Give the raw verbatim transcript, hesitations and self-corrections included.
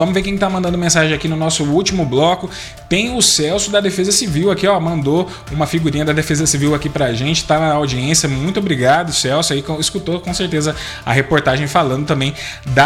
Vamos ver quem tá mandando mensagem aqui no nosso último bloco. Tem o Celso da Defesa Civil aqui, ó, mandou uma figurinha da Defesa Civil aqui pra gente, tá na audiência. Muito obrigado, Celso, aí escutou com certeza a reportagem falando também da